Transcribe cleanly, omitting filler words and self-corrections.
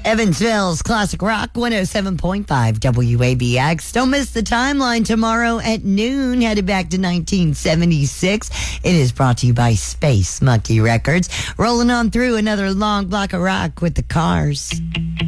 Evansville's Classic Rock 107.5 WABX. Don't miss the timeline tomorrow at noon. Headed back to 1976. It is brought to you by Space Monkey Records. Rolling on through another long block of rock with the Cars.